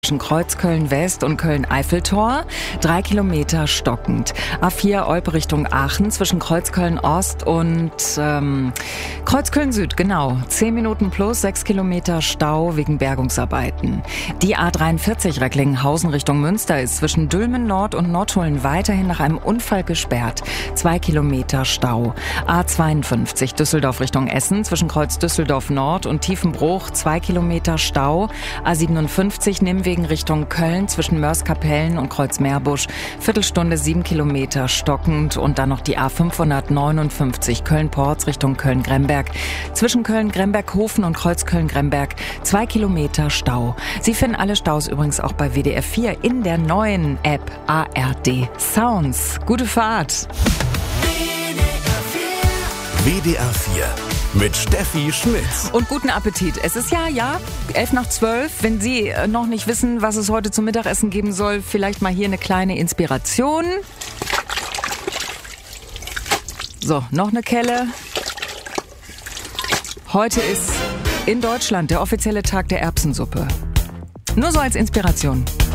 zwischen Kreuzköln West und Köln-Eiffeltor, 3 Kilometer stockend. A4 Olpe Richtung Aachen zwischen Kreuzköln Ost und Kreuzköln Süd, genau. 10 Minuten plus 6 Kilometer Stau wegen Bergungsarbeiten. Die A43 Recklinghausen Richtung Münster ist zwischen Dülmen Nord und Nottuln weiterhin nach einem Unfall gesperrt. 2 Kilometer Stau. A52 Düsseldorf Richtung Essen zwischen Kreuz Düsseldorf Nord und Tiefenbruch 2 Kilometer Stau. A57 Nimwegen Richtung Köln zwischen Mörs-Kapellen und Kreuz Meerbusch. Viertelstunde 7 Kilometer stockend. Und dann noch die A559 Köln-Porz Richtung Köln-Gremberg. Zwischen Köln-Gremberg-Hofen und Kreuz Köln-Gremberg 2 Kilometer Stau. Sie finden alle Staus übrigens auch bei WDR 4 in der neuen App ARD Sounds. Gute Fahrt! WDR 4 mit Steffi Schmitz. Und guten Appetit. Es ist ja 11:12. Wenn Sie noch nicht wissen, was es heute zum Mittagessen geben soll, vielleicht mal hier eine kleine Inspiration. So, noch eine Kelle. Heute ist in Deutschland der offizielle Tag der Erbsensuppe. Nur so als Inspiration.